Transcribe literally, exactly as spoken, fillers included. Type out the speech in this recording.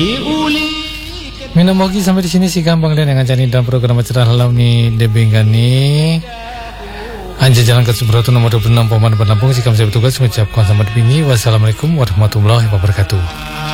Mina mogi sampai di sini si gampang dan yang ngancani dalam program acara halau ni debengani anja jalan ke Subratu nomor dua puluh enam Pemandu Lampung. Si kami saya bertugas mengucapkan selamat pagi. Wassalamualaikum warahmatullahi wabarakatuh.